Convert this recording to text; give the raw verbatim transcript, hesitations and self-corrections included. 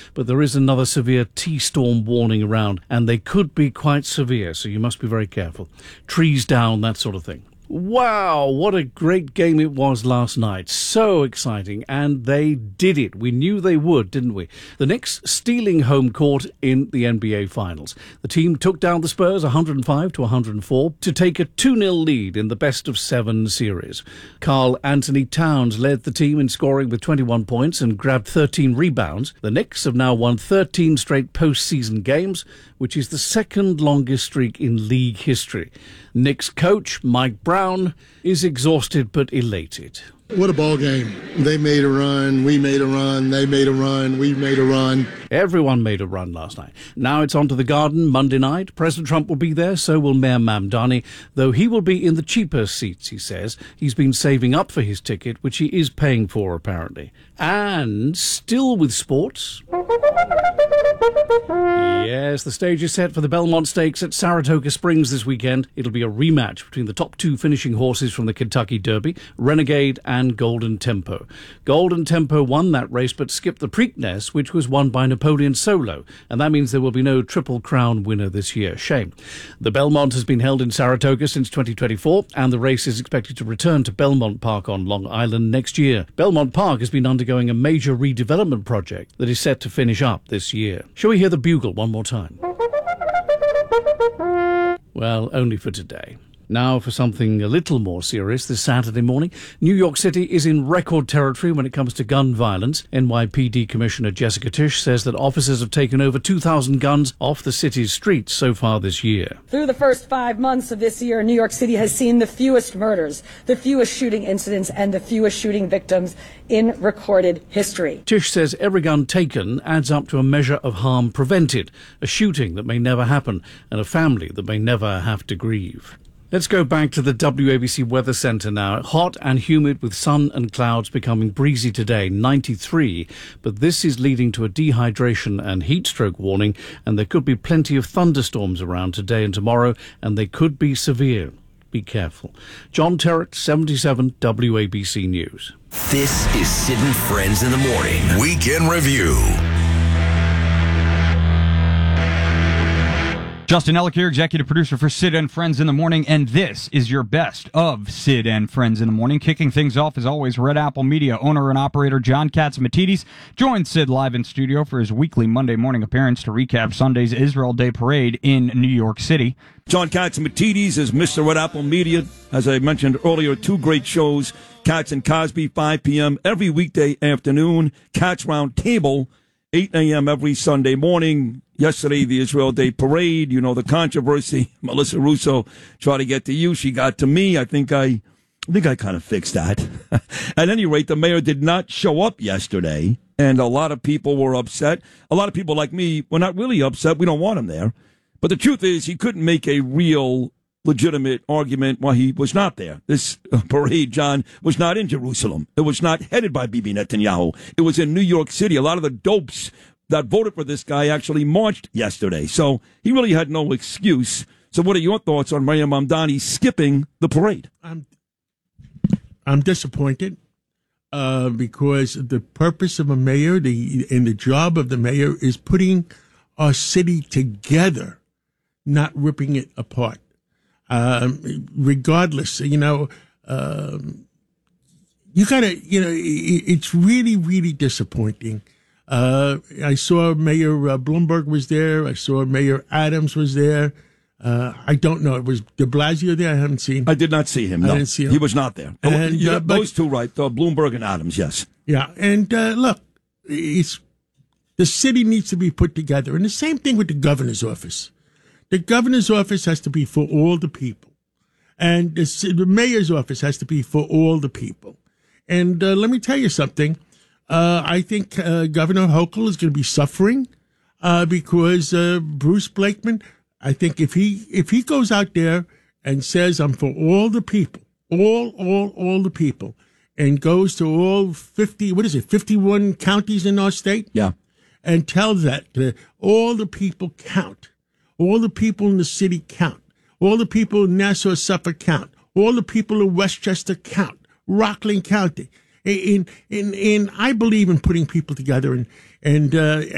but there is another severe T-storm warning around, and they could be quite severe, so you must be very careful. Trees down, that sort of thing. Wow, what a great game it was last night. So exciting, and they did it. We knew they would, didn't we? The Knicks stealing home court in the N B A Finals. The team took down the Spurs one hundred five to one hundred four to take a two nil lead in the best-of-seven series. Karl Anthony Towns led the team in scoring with twenty-one points and grabbed thirteen rebounds. The Knicks have now won thirteen straight postseason games, which is the second longest streak in league history. Knicks coach Mike Brown is exhausted but elated. What a ball game. They made a run, we made a run, they made a run, we made a run. Everyone made a run last night. Now it's on to the Garden Monday night. President Trump will be there, so will Mayor Mamdani, though he will be in the cheaper seats, he says. He's been saving up for his ticket, which he is paying for, apparently. And still with sports. Yes, the stage is set for the Belmont Stakes at Saratoga Springs this weekend. It'll be a rematch between the top two finishing horses from the Kentucky Derby, Renegade and Golden Tempo. Golden Tempo won that race but skipped the Preakness, which was won by Napoleon Solo, and that means there will be no Triple Crown winner this year. Shame. The Belmont has been held in Saratoga since twenty twenty-four, and the race is expected to return to Belmont Park on Long Island next year. Belmont Park has been undergoing a major redevelopment project that is set to finish up this year. Shall we hear the bugle one more time? Well, only for today. Now for something a little more serious this Saturday morning. New York City is in record territory when it comes to gun violence. N Y P D Commissioner Jessica Tisch says that officers have taken over two thousand guns off the city's streets so far this year. Through the first five months of this year, New York City has seen the fewest murders, the fewest shooting incidents, and the fewest shooting victims in recorded history. Tisch says every gun taken adds up to a measure of harm prevented, a shooting that may never happen, and a family that may never have to grieve. Let's go back to the W A B C Weather Centre now. Hot and humid with sun and clouds, becoming breezy today, ninety-three. But this is leading to a dehydration and heat stroke warning, and there could be plenty of thunderstorms around today and tomorrow, and they could be severe. Be careful. John Terrett, seventy-seven W A B C News. This is Sid and Friends in the Morning. Weekend Review. Justin Ellick here, executive producer for Sid and Friends in the Morning, and this is your best of Sid and Friends in the Morning. Kicking things off, as always, Red Apple Media owner and operator John Catsimatidis joins Sid live in studio for his weekly Monday morning appearance to recap Sunday's Israel Day Parade in New York City. John Catsimatidis is Mister Red Apple Media. As I mentioned earlier, two great shows, Katz and Cosby, five p.m. every weekday afternoon, Katz Round Table, eight a.m. every Sunday morning. Yesterday, the Israel Day Parade, you know, the controversy. Melissa Russo tried to get to you. She got to me. I think I, I think I kind of fixed that. At any rate, the mayor did not show up yesterday, and a lot of people were upset. A lot of people like me were not really upset. We don't want him there. But the truth is, he couldn't make a real, legitimate argument why he was not there. This parade, John, was not in Jerusalem. It was not headed by Bibi Netanyahu. It was in New York City. A lot of the dopes that voted for this guy actually marched yesterday. So he really had no excuse. So what are your thoughts on Mayor Mamdani skipping the parade? I'm, I'm disappointed uh, because the purpose of a mayor the, and the job of the mayor is putting our city together, not ripping it apart. Um, regardless, you know, um, you gotta, you know, it, it's really, really disappointing. Uh, I saw Mayor uh, Bloomberg was there. I saw Mayor Adams was there. Uh, I don't know. Was de Blasio there? I haven't seen. I did not see him. No, I didn't see him. He was not there. And, you uh, got but, those two right. Uh, Bloomberg and Adams, yes. Yeah. And uh, look, it's the city needs to be put together. And the same thing with the governor's office. The governor's office has to be for all the people. And the, the mayor's office has to be for all the people. And uh, let me tell you something. Uh, I think uh, Governor Hochul is going to be suffering uh, because uh, Bruce Blakeman, I think if he if he goes out there and says, I'm for all the people, all, all, all the people, and goes to all fifty, what is it, fifty-one counties in our state? Yeah. And tells that uh, all the people count. All the people in the city count. All the people in Nassau, Suffolk count. All the people in Westchester count. Rockland County. In, in, in, I believe in putting people together and, and, uh,